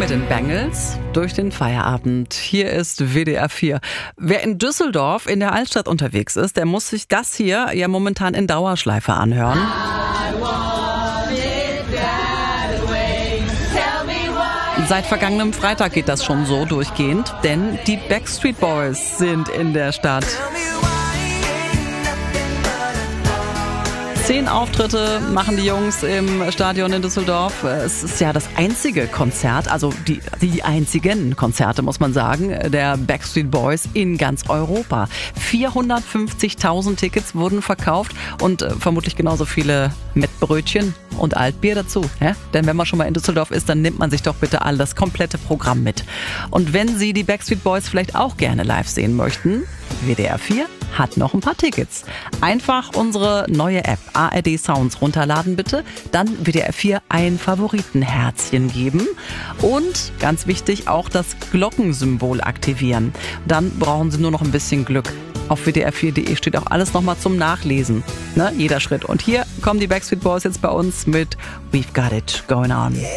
mit den Bangles durch den Feierabend. Hier ist WDR 4. Wer in Düsseldorf in der Altstadt unterwegs ist, der muss sich das hier ja momentan in Dauerschleife anhören. Seit vergangenem Freitag geht das schon so durchgehend, denn die Backstreet Boys sind in der Stadt. 10 Auftritte machen die Jungs im Stadion in Düsseldorf. Es ist ja das einzige Konzert, also die einzigen Konzerte, muss man sagen, der Backstreet Boys in ganz Europa. 450.000 Tickets wurden verkauft und vermutlich genauso viele mit Brötchen und Altbier dazu. Ja? Denn wenn man schon mal in Düsseldorf ist, dann nimmt man sich doch bitte all das komplette Programm mit. Und wenn Sie die Backstreet Boys vielleicht auch gerne live sehen möchten, WDR 4 hat noch ein paar Tickets. Einfach unsere neue App ARD Sounds runterladen bitte, dann WDR 4 ein Favoritenherzchen geben und ganz wichtig auch das Glockensymbol aktivieren. Dann brauchen Sie nur noch ein bisschen Glück. Auf WDR4.de steht auch alles nochmal zum Nachlesen. Ne? Jeder Schritt. Und hier kommen die Backstreet Boys jetzt bei uns mit We've Got It Going On.